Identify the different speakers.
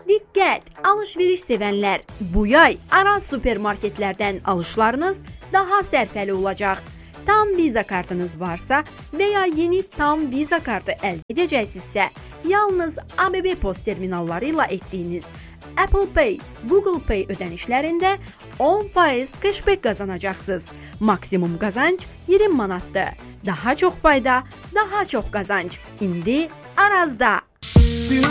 Speaker 1: Diqqət! Alış-veriş sevənlər, bu yay Araz supermarketlərdən alışlarınız daha sərfəli olacaq. Tam Visa kartınız varsa və ya yeni Tam Visa kartı əldə edəcəksinizsə, yalnız ABB post terminalları ilə etdiyiniz Apple Pay, Google Pay ödənişlərində 10% cashback qazanacaqsınız. Maksimum qazanc 20 manatdır. Daha çox fayda, daha çox qazanc. İndi Arazda.